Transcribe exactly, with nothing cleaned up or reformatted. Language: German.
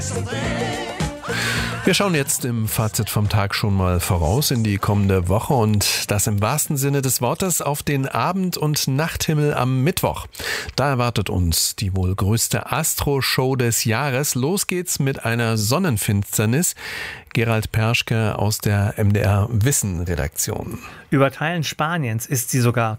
Wir schauen jetzt im Fazit vom Tag schon mal voraus in die kommende Woche und das im wahrsten Sinne des Wortes auf den Abend- und Nachthimmel am Mittwoch. Da erwartet uns die wohl größte Astro-Show des Jahres. Los geht's mit einer Sonnenfinsternis. Gerald Perschke aus der M D R Wissen-Redaktion. Über Teilen Spaniens ist sie sogar